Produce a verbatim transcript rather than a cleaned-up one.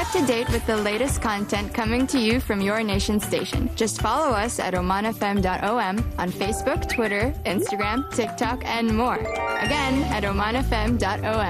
up to date with the latest content coming to you from your nation station. Just follow us at oman f m dot o m on Facebook, Twitter, Instagram, TikTok, and more. Again, at oman f m dot o m.